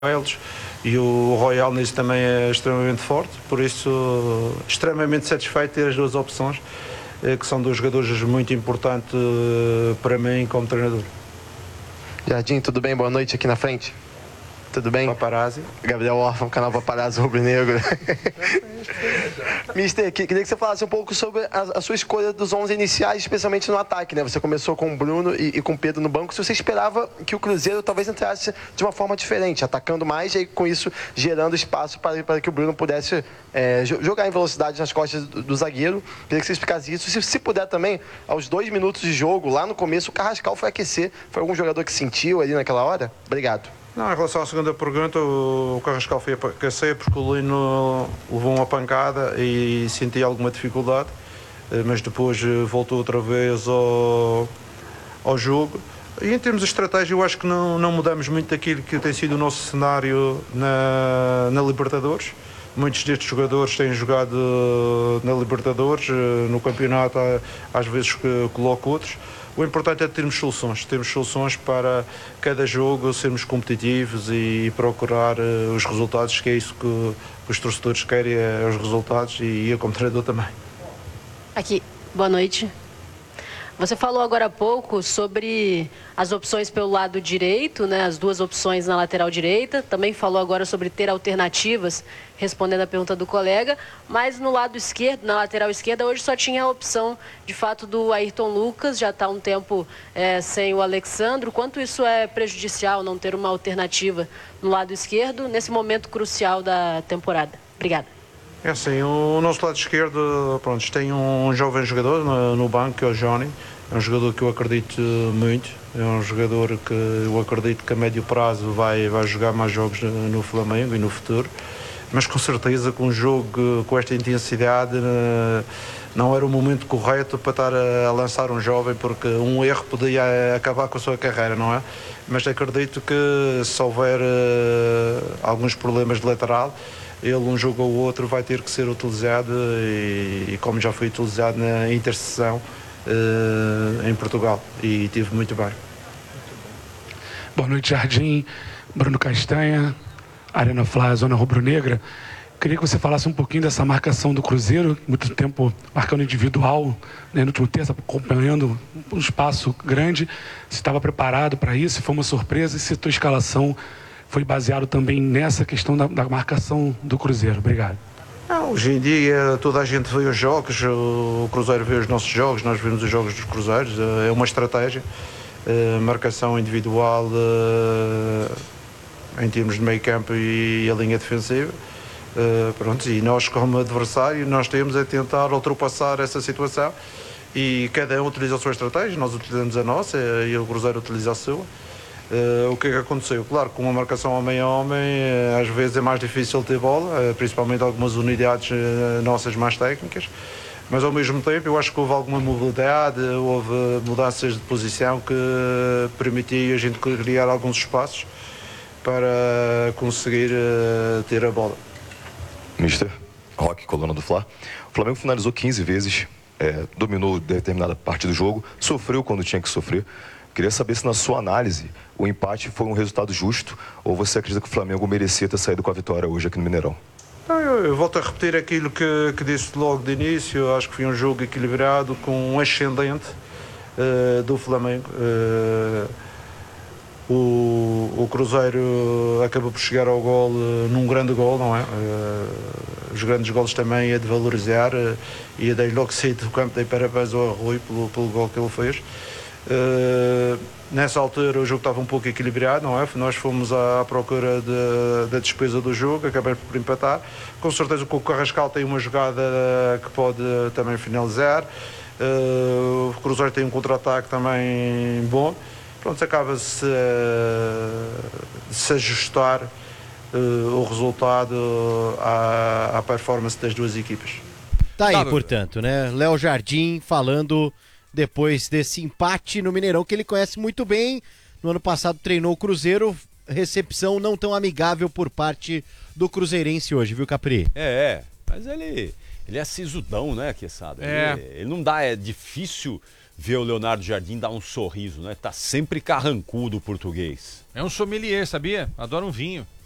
eles, e o Royal nisso também é extremamente forte, por isso extremamente satisfeito de ter as duas opções, que são dois jogadores muito importantes para mim como treinador. Jardim, tudo bem? Boa noite aqui na frente. Tudo bem? Paparazzi. Gabriel Orfan, canal Paparazzi Rubro-Negro. Mister, queria que você falasse um pouco sobre a sua escolha dos 11 iniciais, especialmente no ataque, né? Você começou com o Bruno e com o Pedro no banco. Se você esperava que o Cruzeiro talvez entrasse de uma forma diferente, atacando mais e com isso gerando espaço para que o Bruno pudesse jogar em velocidade nas costas do zagueiro. Queria que você explicasse isso. Se puder também, aos 2 minutos de jogo, lá no começo, o Carrascal foi aquecer. Foi algum jogador que sentiu ali naquela hora? Obrigado. Não, em relação à segunda pergunta, o Carrascal foi a aquecer porque o Lino levou uma pancada e senti alguma dificuldade, mas depois voltou outra vez ao jogo. E em termos de estratégia, eu acho que não mudamos muito daquilo que tem sido o nosso cenário na Libertadores. Muitos destes jogadores têm jogado na Libertadores, no campeonato às vezes coloco outros. O importante é termos soluções para cada jogo, sermos competitivos e procurar os resultados, que é isso que os torcedores querem, os resultados, e eu como treinador também. Aqui, boa noite. Você falou agora há pouco sobre as opções pelo lado direito, né? As duas opções na lateral direita. Também falou agora sobre ter alternativas, respondendo a pergunta do colega. Mas no lado esquerdo, na lateral esquerda, hoje só tinha a opção, de fato, do Ayrton Lucas. Já está um tempo sem o Alexandro. Quanto isso é prejudicial, não ter uma alternativa no lado esquerdo, nesse momento crucial da temporada? Obrigada. É assim, o nosso lado esquerdo, pronto, tem um jovem jogador no banco, que é o Johnny. É um jogador que eu acredito muito, é um jogador que eu acredito que a médio prazo vai jogar mais jogos no Flamengo e no futuro, mas com certeza que um jogo com esta intensidade não era o momento correto para estar a lançar um jovem, porque um erro podia acabar com a sua carreira, não é? Mas acredito que se houver alguns problemas de lateral, ele um jogo ou outro vai ter que ser utilizado e como já foi utilizado na interseção em Portugal e tive muito bem. Boa noite, Jardim. Bruno Castanha, Arena Flá, Zona Rubro-Negra. Queria que você falasse um pouquinho dessa marcação do Cruzeiro, muito tempo marcando individual, né, no último terço, acompanhando um espaço grande. Se estava preparado para isso, se foi uma surpresa e se a tua escalação foi baseado também nessa questão da marcação do Cruzeiro. Obrigado. Hoje em dia toda a gente vê os jogos, o Cruzeiro vê os nossos jogos, nós vemos os jogos dos Cruzeiros, é uma estratégia, marcação individual em termos de meio campo e a linha defensiva. Pronto, e nós como adversário nós temos é tentar ultrapassar essa situação e cada um utiliza a sua estratégia, nós utilizamos a nossa e o Cruzeiro utiliza a sua. O que é que aconteceu? Claro, com uma marcação homem a homem, às vezes é mais difícil ter bola, principalmente algumas unidades nossas mais técnicas, mas ao mesmo tempo eu acho que houve alguma mobilidade, houve mudanças de posição que permitia a gente criar alguns espaços para conseguir ter a bola. Mister Roque, coluna do Fla. O Flamengo finalizou 15 vezes, dominou determinada parte do jogo, sofreu quando tinha que sofrer. Queria saber se, na sua análise, o empate foi um resultado justo ou você acredita que o Flamengo merecia ter saído com a vitória hoje aqui no Mineirão? Eu volto a repetir aquilo que disse logo de início. Acho que foi um jogo equilibrado com um ascendente do Flamengo. O Cruzeiro acabou por chegar ao gol num grande gol, não é? Os grandes golos também é de valorizar e dei logo sair do campo, dei parabéns ao Rui pelo gol que ele fez. Nessa altura o jogo estava um pouco equilibrado, não é? Nós fomos à procura da despesa do jogo, acabamos por empatar. Com certeza que o Carrascal tem uma jogada que pode também finalizar. O Cruzeiro tem um contra-ataque também bom. Pronto, acaba-se de se ajustar o resultado à performance das duas equipas. Tá aí, portanto, né? Léo Jardim falando depois desse empate no Mineirão, que ele conhece muito bem. No ano passado treinou o Cruzeiro, recepção não tão amigável por parte do cruzeirense hoje, viu, Capri? Mas ele é sisudão, né, Quesada? Ele não dá, é difícil ver o Leonardo Jardim dar um sorriso, né? Tá sempre carrancudo o português. É um sommelier, sabia? Adora um vinho.